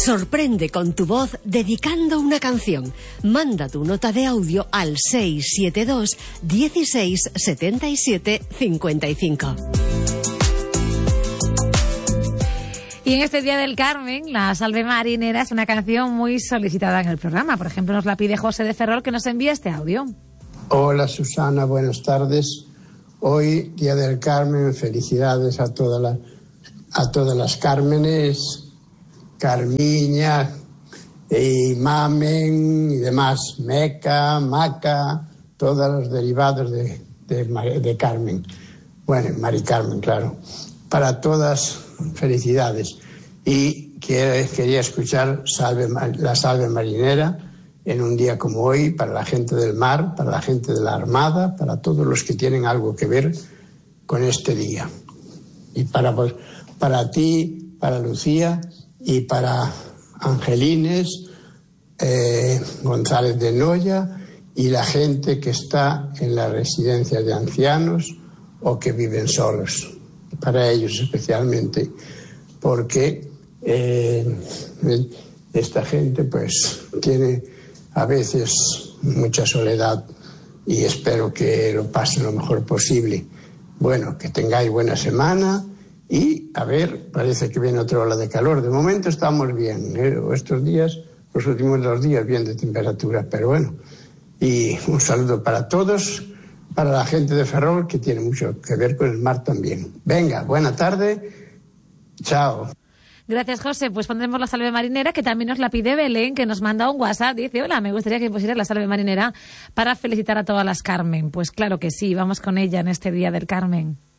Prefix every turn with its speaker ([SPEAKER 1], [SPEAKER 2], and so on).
[SPEAKER 1] Sorprende con tu voz dedicando una canción. Manda tu nota de audio al 672 16 77 55.
[SPEAKER 2] Y en este Día del Carmen, la Salve Marinera es una canción muy solicitada en el programa. Por ejemplo, nos la pide José de Ferrol, que nos envía este audio.
[SPEAKER 3] Hola Susana, buenas tardes. Hoy, Día del Carmen, felicidades a todas las Cármenes, Carmiña, y Mamen y demás, Meca, Maca, todos los derivados de Carmen. Bueno, Mari Carmen, claro. Para todas, felicidades. Y quería escuchar la Salve Marinera en un día como hoy, para la gente del mar, para la gente de la Armada, para todos los que tienen algo que ver con este día. Y para ti, para Lucía y para Angelines, González de Noya y la gente que está en las residencias de ancianos o que viven solos. Para ellos especialmente, porque esta gente pues tiene a veces mucha soledad y espero que lo pasen lo mejor posible. Bueno, que tengáis buena semana y a ver, parece que viene otra ola de calor. De momento estamos bien, estos días, los últimos 2 días bien de temperatura, pero bueno. Y un saludo para todos, para la gente de Ferrol, que tiene mucho que ver con el mar también. Venga, buena tarde, chao.
[SPEAKER 2] Gracias, José. Pues pondremos la Salve Marinera, que también nos la pide Belén, que nos manda un WhatsApp. Dice, hola, me gustaría que pusieras la Salve Marinera para felicitar a todas las Carmen. Pues claro que sí, vamos con ella en este Día del Carmen.